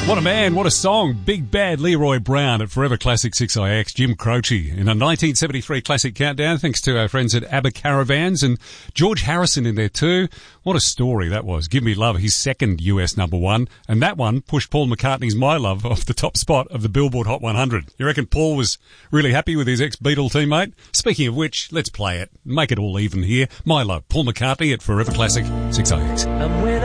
What a man, what a song. Big Bad Leroy Brown at Forever Classic 6IX, Jim Croce in a 1973 Classic Countdown, thanks to our friends at ABBA Caravans, and George Harrison in there too. What a story that was. Give Me Love, his second US number one, and that one pushed Paul McCartney's My Love off the top spot of the Billboard Hot 100. You reckon Paul was really happy with his ex-Beatle teammate? Speaking of which, let's play it. Make it all even here. My Love, Paul McCartney at Forever Classic 6IX.